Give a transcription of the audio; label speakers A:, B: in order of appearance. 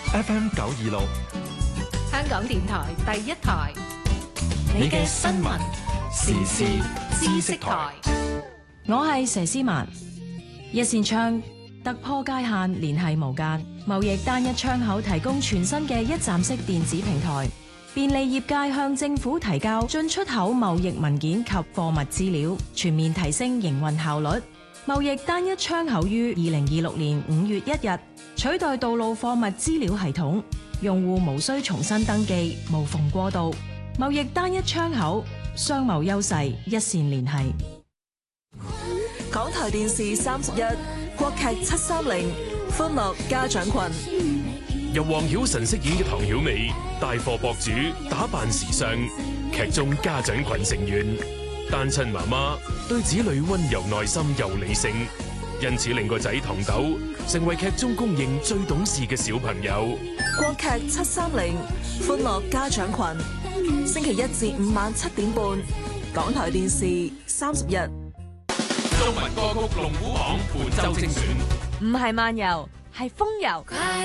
A: FM 926，
B: 香港電台第一台，
A: 你嘅新聞時事知識台。
C: 我係佘詩曼。一扇窗突破界限，聯繫無間。貿易單一窗口提供全新嘅一站式電子平台，便利業界向政府提交進出口貿易文件及貨物資料，全面提升營運效率。貿易單一窗口於2026年5月1日取代道路貨物資料系統，用戶無需重新登記，無縫過渡。貿易單一窗口，商貿優勢一線聯繫。
D: 港台電視31，國劇730，歡樂家長群。
E: 由黃曉晨飾演嘅唐曉美，帶貨博主，打扮時尚，劇中家長群成員，單親媽媽對子女溫柔耐心又理性，因此令個仔唐豆成為劇中公認最懂事嘅小朋友。
D: 國劇730，歡樂家長群，星期一至五晚7點半，港台電視31。
F: 中文歌曲龍虎榜本周精選，
B: 唔係漫遊，係風遊。